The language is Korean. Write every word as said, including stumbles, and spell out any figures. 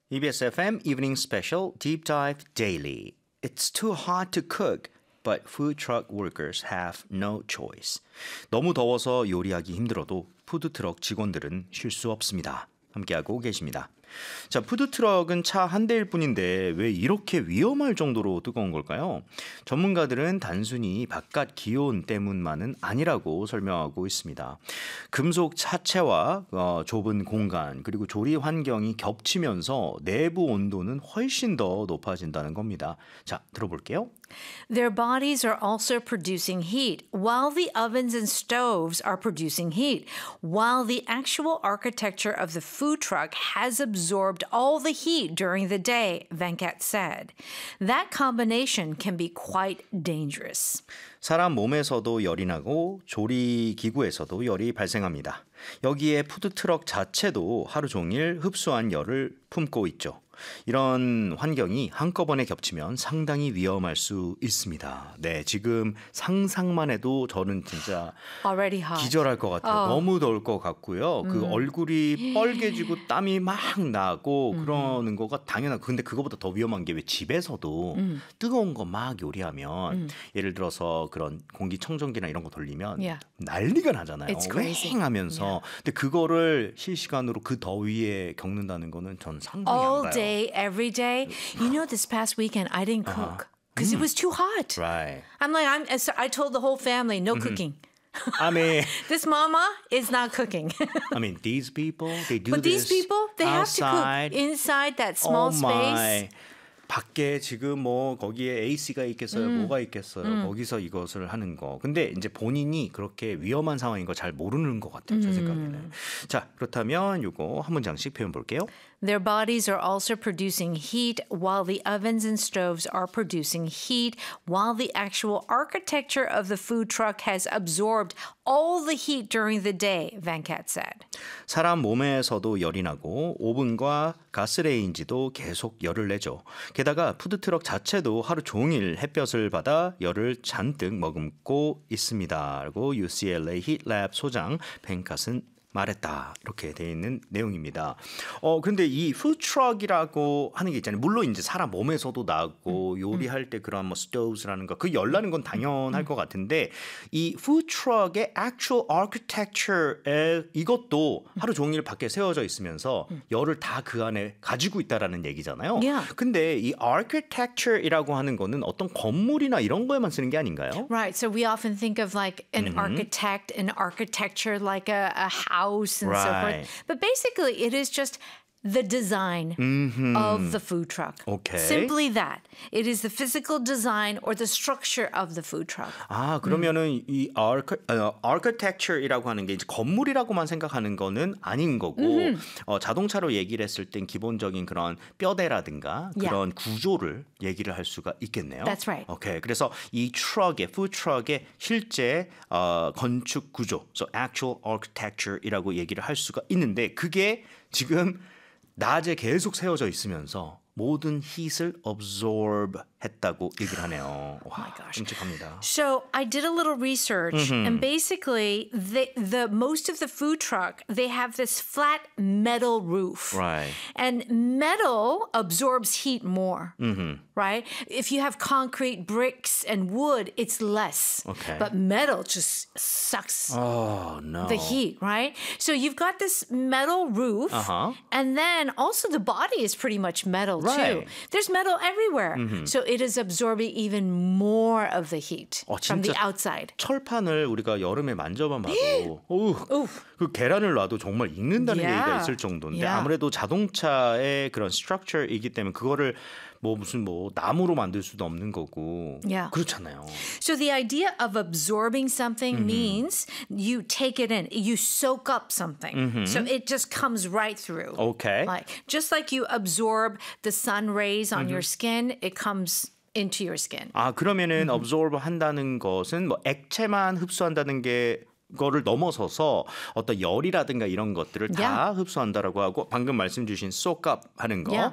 이비에스 에프엠 Evening Special Deep Dive Daily. It's too hot to cook, but food truck workers have no choice. 너무 더워서 요리하기 힘들어도 푸드트럭 직원들은 쉴 수 없습니다. 함께하고 계십니다. 자, 푸드트럭은 차 한 대일 뿐인데 왜 이렇게 위험할 정도로 뜨거운 걸까요? 전문가들은 단순히 바깥 기온 때문만은 아니라고 설명하고 있습니다. 금속 차체와 어, 좁은 공간 그리고 조리 환경이 겹치면서 내부 온도는 훨씬 더 높아진다는 겁니다. 자, 들어볼게요. Their bodies are also producing heat, while the ovens and stoves are producing heat, while the actual architecture of the food truck has absorbed all the heat during the day, Venkat said. That combination can be quite dangerous. 사람 몸에서도 열이 나고 조리 기구에서도 열이 발생합니다. 여기에 푸드트럭 자체도 하루 종일 흡수한 열을 품고 있죠. 이런 환경이 한꺼번에 겹치면 상당히 위험할 수 있습니다. 네, 지금 상상만 해도 저는 진짜 Already hot. 기절할 것 같아요. 어. 너무 더울 것 같고요. 음. 그 얼굴이 뻘개지고 땀이 막 나고 음. 그러는 거가 당연하고 근데 그거보다 더 위험한 게 왜 집에서도 음. 뜨거운 거 막 요리하면 음. 예를 들어서 그런 공기청정기나 이런 거 돌리면 Yeah. 난리가 나잖아요. It's crazy. 휑하면서. Yeah. 근데 그거를 실시간으로 그 더위에 겪는다는 거는 전 상상이 All 안 가요. day, every day. You know, this past weekend, I didn't cook because uh-huh. mm. it was too hot. Right. I'm like, I'm, I told the whole family, no mm-hmm. cooking. I mean, this mama is not cooking. I mean, these people, they do but this these people, they outside. have to cook inside that small oh space. My. 밖에 지금 뭐 거기에 에이씨가 있겠어요, 음. 뭐가 있겠어요. 음. 거기서 이것을 하는 거. 근데 이제 본인이 그렇게 위험한 상황인 거 잘 모르는 것 같아요, 제 생각에는. 자, 그렇다면 요거 한 문장씩 표현 볼게요. Their bodies are also producing heat while the ovens and stoves are producing heat while the actual architecture of the food truck has absorbed all the heat during the day, Venkat said. 사람 몸에서도 열이 나고 오븐과 가스레인지도 계속 열을 내죠. 게다가 푸드트럭 자체도 하루 종일 햇볕을 받아 열을 잔뜩 머금고 있습니다. 라고 유씨엘에이 히트랩 소장 벤캇은 말했다. 이렇게 돼 있는 내용입니다. 어 근데 이 푸드트럭이라고 하는 게 있잖아요. 물론 이제 사람 몸에서도 나고 음, 요리할 때 그런 뭐 스토브스라는 거 그 열 나는 건 당연할 음. 것 같은데 이 푸드트럭의 actual architecture에 이것도 하루 종일 밖에 세워져 있으면서 음. 열을 다 그 안에 가지고 있다라는 얘기잖아요. Yeah. 근데 이 architecture이라고 하는 거는 어떤 건물이나 이런 거에만 쓰는 게 아닌가요? Right. So we often think of like an mm-hmm. architect, an architecture like a, a house. And right. so forth. But basically, it is just the design mm-hmm. of the food truck. Okay. Simply that. It is the physical design or the structure of the food truck. 아, 그러면은 음. 이 arch, uh, architecture이라고 하는 게 이제 건물이라고만 생각하는 거는 아닌 거고 mm-hmm. 어, 자동차로 얘기를 했을 땐 기본적인 그런 뼈대라든가 그런 yeah. 구조를 얘기를 할 수가 있겠네요. That's right. 오케이. 그래서 이 트럭의 푸드 트럭의 실제 어, 건축 구조, so actual architecture이라고 얘기를 할 수가 있는데 그게 지금 낮에 계속 세워져 있으면서 모든 heat을 absorb 했다고 얘기를 하네요. 와, 끔찍합니다. So I did a little research mm-hmm. and basically the, the most of the food truck, they have this flat metal roof. Right. And metal absorbs heat more. Mm-hmm. Right? If you have concrete, bricks, and wood, it's less. Okay. But metal just sucks oh, no. the heat, right? So you've got this metal roof, uh-huh. and then also the body is pretty much metal right. too. There's metal everywhere. Mm-hmm. So it is absorbing even more of the heat 어, from the outside. 철판을 우리가 여름에 만져만 봐도 어우, 그 계란을 놔도 정말 익는다는 yeah. 얘기가 있을 정도인데 yeah. 아무래도 자동차의 그런 스트럭처이기 때문에 그거를 뭐 무슨 뭐 나무로 만들 수도 없는 거고 yeah. 그렇잖아요. So the idea of absorbing something mm-hmm. means you take it in, you soak up something. Mm-hmm. So it just comes right through. Okay. Like just like you absorb the sun rays on mm-hmm. your skin, it comes into your skin. 아, 그러면은 mm-hmm. absorb 한다는 것은 뭐 액체만 흡수한다는 게 거를 넘어서서 어떤 열이라든가 이런 것들을 다 yeah. 흡수한다라고 하고 방금 말씀 주신 soak up 하는 거 yeah.